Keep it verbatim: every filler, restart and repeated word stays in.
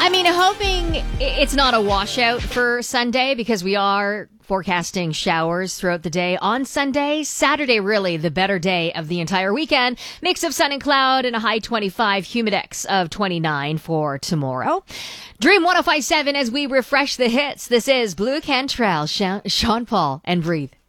I mean, hoping it's not a washout for Sunday because we are forecasting showers throughout the day on Sunday. Saturday, really the better day of the entire weekend. Mix of sun and cloud and a high twenty-five, humidex of twenty-nine for tomorrow. Dream one oh five point seven as we refresh the hits. This is Blue Cantrell, Sean Paul, and Breathe.